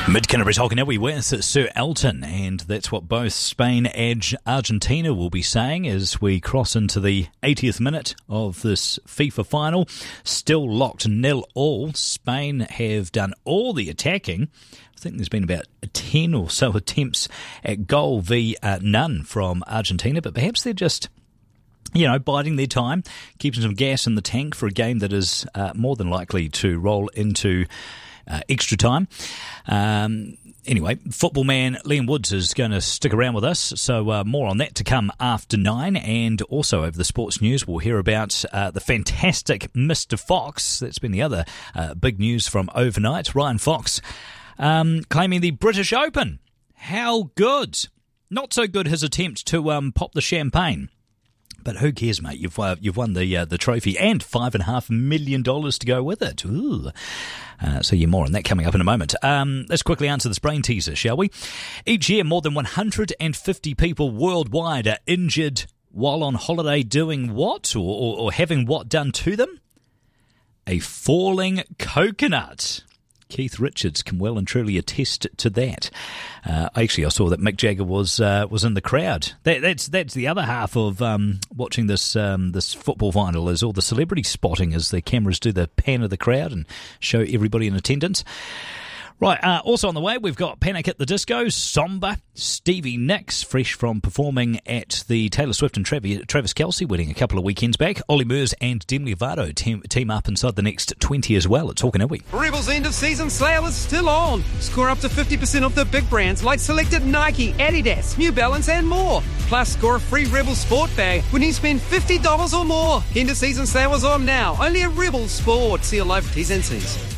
Mid-Canterbury talking now with Sir Elton, and that's what both Spain and Argentina will be saying as we cross into the 80th minute of this FIFA final. Still locked 0-0. Spain have done all the attacking. I think there's been about 10 or so attempts at goal v none from Argentina, but perhaps they're just biding their time, keeping some gas in the tank for a game that is more than likely to roll into extra time. Anyway, football man Liam Woods is going to stick around with us, so more on that to come after 9. And also over the sports news, we'll hear about the fantastic Mr. Fox. That's been the other big news from overnight. Ryan Fox claiming the British Open. How good? Not so good his attempt to pop the champagne. But who cares, mate? You've won the trophy and $5.5 million to go with it. Ooh. So you're more on that coming up in a moment. Let's quickly answer this brain teaser, shall we? Each year, more than 150 people worldwide are injured while on holiday doing what? Or having what done to them? A falling coconut. Keith Richards can well and truly attest to that. Actually, I saw that Mick Jagger was in the crowd. That's the other half of watching this football final, is all the celebrity spotting as the cameras do the pan of the crowd and show everybody in attendance. Right, also on the way, we've got Panic at the Disco, Somber, Stevie Nicks, fresh from performing at the Taylor Swift and Travis Kelce wedding a couple of weekends back. Ollie Murs and Demi Lovato team up inside the next 20 as well. It's Talking Iwi. Rebel's end-of-season sale is still on. Score up to 50% off the big brands like selected Nike, Adidas, New Balance and more. Plus, score a free Rebel Sport bag when you spend $50 or more. End-of-season sale is on now, only at Rebel Sport. See you live for T's and C's.